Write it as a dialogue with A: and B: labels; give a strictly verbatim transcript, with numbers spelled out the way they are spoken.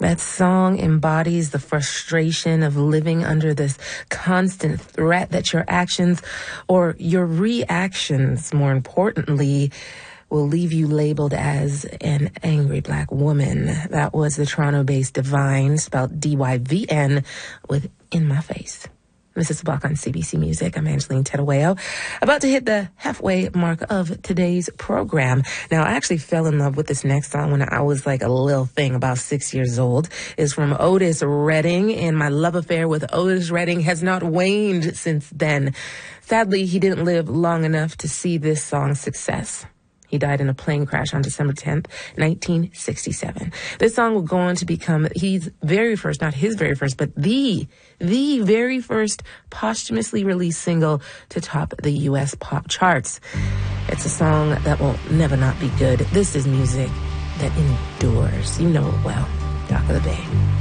A: That song embodies the frustration of living under this constant threat that your actions or your reactions, more importantly, will leave you labeled as an angry black woman. That was the Toronto-based Divine, spelled D Y V N, with In My Face. This is Block on C B C Music. I'm Angeline Terueo, about to hit the halfway mark of today's program. Now, I actually fell in love with this next song when I was like a little thing, about six years old. It's from Otis Redding, and my love affair with Otis Redding has not waned since then. Sadly, he didn't live long enough to see this song's success. He died in a plane crash on December tenth, nineteen sixty-seven. This song will go on to become his very first, not his very first, but the, the very first posthumously released single to top the U S pop charts. It's a song that will never not be good. This is music that endures. You know it well. Dock of the Bay.